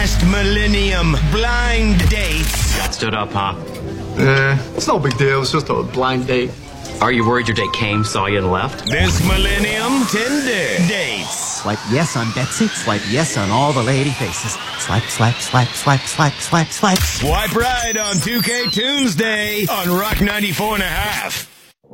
last millennium. Blind dates. Got stood up, huh? It's no big deal. It's just a blind date. Are you worried your date came, saw you, and left? This millennium, Tinder dates. Swipe yes on Betsy. Swipe yes on all the lady faces. Swipe, swipe, swipe, swipe, swipe, swipe, swipe. Swipe right on 2K Tuesday on Rock 94.5.